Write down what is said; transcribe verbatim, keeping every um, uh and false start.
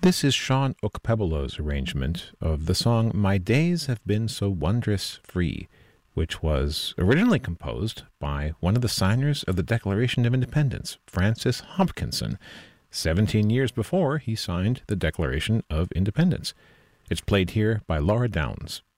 This is Sean Okpebolo's arrangement of the song My Days Have Been So Wondrous Free, which was originally composed by one of the signers of the Declaration of Independence, Francis Hopkinson, seventeen years before he signed the Declaration of Independence. It's played here by Laura Downs.